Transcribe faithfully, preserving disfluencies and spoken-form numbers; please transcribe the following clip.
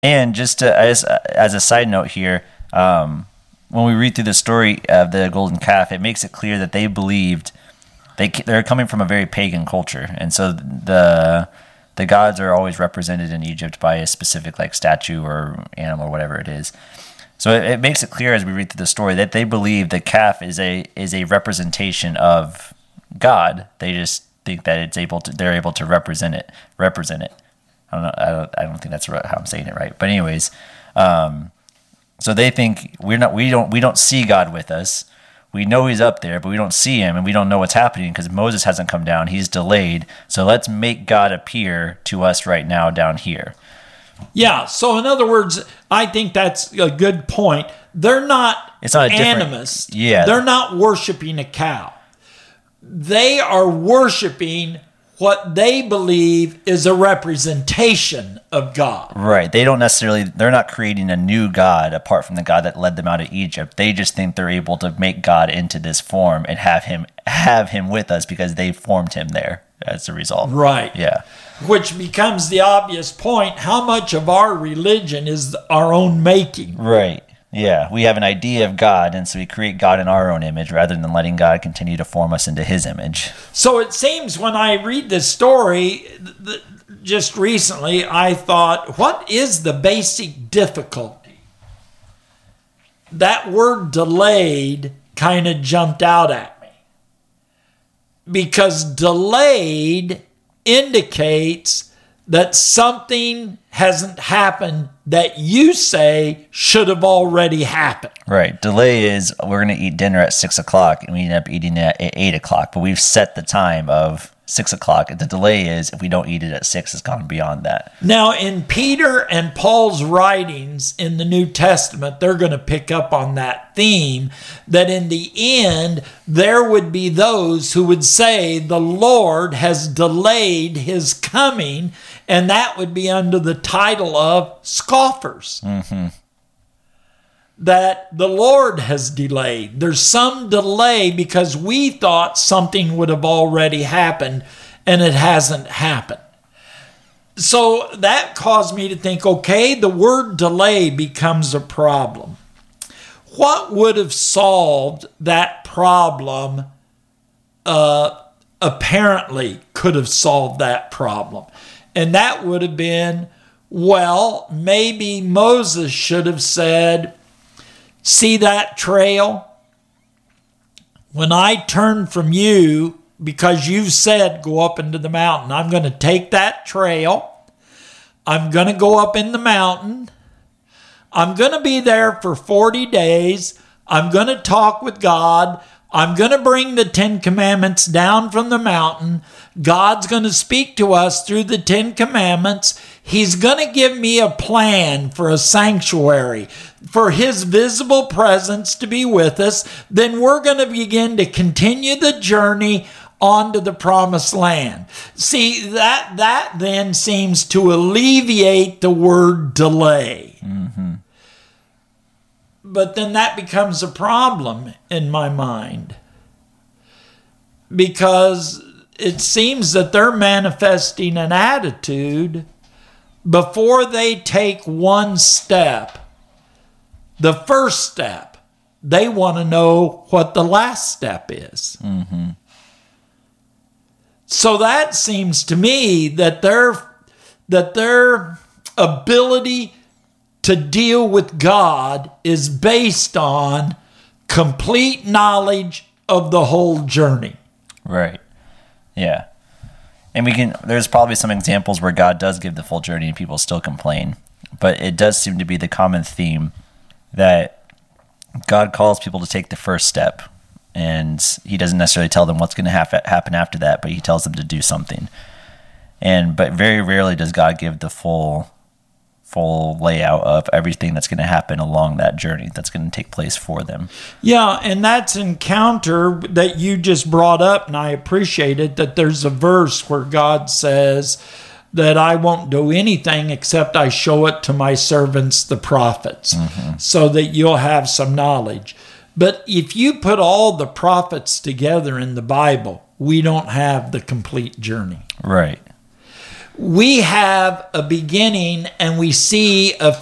And just to, as as a side note here, um, when we read through the story of the golden calf, it makes it clear that they believed they they're coming from a very pagan culture, and so the the gods are always represented in Egypt by a specific like statue or animal or whatever it is. So it, it makes it clear as we read through the story that they believe the calf is a is a representation of God. They just think that it's able to they're able to represent it represent it. I don't know. I don't. I don't think that's how I'm saying it right. But anyways, um, so they think we're not. We don't. We don't see God with us. We know He's up there, but we don't see Him, and we don't know what's happening because Moses hasn't come down. He's delayed. So let's make God appear to us right now down here. Yeah. So in other words, I think that's a good point. They're not. It's not a animists. Yeah. They're not worshiping a cow. They are worshiping what they believe is a representation of God. Right. They don't necessarily, they're not creating a new God apart from the God that led them out of Egypt. They just think they're able to make God into this form and have him have him with us because they formed him there as a result. Right. Yeah. Which becomes the obvious point. How much of our religion is our own making? Right. Yeah, we have an idea of God, and so we create God in our own image rather than letting God continue to form us into His image. So it seems when I read this story, th- just recently, I thought, what is the basic difficulty? That word delayed kind of jumped out at me. Because delayed indicates that something hasn't happened that you say should have already happened. Right. Delay is we're going to eat dinner at six o'clock and we end up eating it at eight o'clock, but we've set the time of six o'clock. The delay is if we don't eat it at six, it's gone beyond that. Now, in Peter and Paul's writings in the New Testament, they're going to pick up on that theme, that in the end, there would be those who would say the Lord has delayed his coming, and that would be under the title of scoffers. Mm-hmm. That the Lord has delayed. There's some delay because we thought something would have already happened and it hasn't happened. So that caused me to think, okay, the word delay becomes a problem. What would have solved that problem, uh, apparently could have solved that problem? And that would have been, well, maybe Moses should have said, see that trail? When I turn from you, because you've said go up into the mountain, I'm going to take that trail. I'm going to go up in the mountain. I'm going to be there for forty days. I'm going to talk with God. I'm going to bring the Ten Commandments down from the mountain. God's going to speak to us through the Ten Commandments. He's going to give me a plan for a sanctuary, for his visible presence to be with us. Then we're going to begin to continue the journey onto the promised land. See, that, that then seems to alleviate the word delay. Mm-hmm. But then that becomes a problem in my mind, because it seems that they're manifesting an attitude before they take one step, the first step, they want to know what the last step is. Mm-hmm. So that seems to me that their, that their ability to deal with God is based on complete knowledge of the whole journey. Right. Yeah. And we can, there's probably some examples where God does give the full journey and people still complain. But it does seem to be the common theme that God calls people to take the first step. And he doesn't necessarily tell them what's going to have, happen after that, but he tells them to do something. And but very rarely does God give the full full layout of everything that's going to happen along that journey that's going to take place for them. Yeah, and that's encounter that you just brought up, and I appreciate it, that there's a verse where God says that I won't do anything except I show it to my servants, the prophets, mm-hmm. so that you'll have some knowledge. But if you put all the prophets together in the Bible, we don't have the complete journey. Right. we have a beginning and we see a